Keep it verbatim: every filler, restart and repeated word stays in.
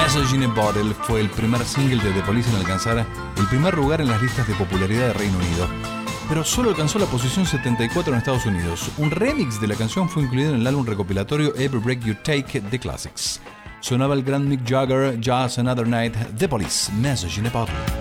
Message in a Bottle fue el primer single de The Police en alcanzar el primer lugar en las listas de popularidad de Reino Unido, pero solo alcanzó la posición setenta y cuatro en Estados Unidos. Un remix de la canción fue incluido en el álbum recopilatorio Every Break You Take, The Classics. Sonaba el gran Mick Jagger, Just Another Night, The Police, Message in a Bottle.